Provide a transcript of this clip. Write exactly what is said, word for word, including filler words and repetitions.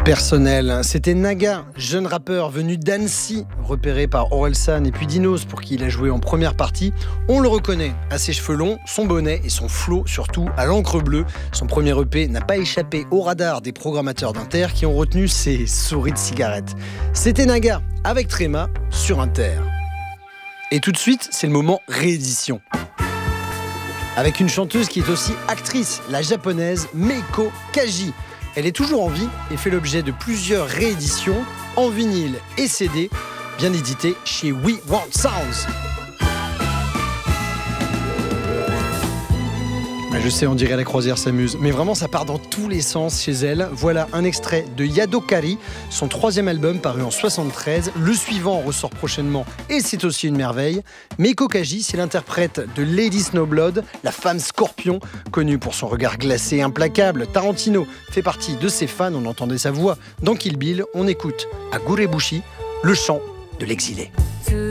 Personnel, c'était Naga, jeune rappeur venu d'Annecy, repéré par Orelsan et puis Dinos pour qui il a joué en première partie. On le reconnaît à ses cheveux longs, son bonnet et son flow, surtout à l'encre bleue. Son premier E P n'a pas échappé au radar des programmateurs d'Inter qui ont retenu ses souris de cigarette. C'était Naga avec Tréma sur Inter. Et tout de suite, c'est le moment réédition. Avec une chanteuse qui est aussi actrice, la japonaise Meiko Kaji. Elle est toujours en vie et fait l'objet de plusieurs rééditions en vinyle et C D, bien éditées chez We Want Sounds. Je sais, on dirait la croisière s'amuse, mais vraiment ça part dans tous les sens chez elle. Voilà un extrait de Yadokari, son troisième album paru en soixante-treize. Le suivant ressort prochainement et c'est aussi une merveille. Meiko Kaji, c'est l'interprète de Lady Snowblood, la femme scorpion, connue pour son regard glacé et implacable. Tarantino fait partie de ses fans, on entendait sa voix dans Kill Bill. On écoute à Gurebushi, le chant de l'exilé.